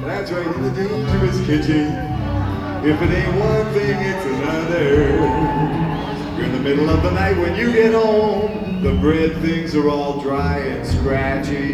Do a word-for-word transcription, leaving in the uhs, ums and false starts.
That's right, in the dangerous kitchen. If it ain't one thing, it's another. You're in the middle of the night when you get home. The bread things are all dry and scratchy.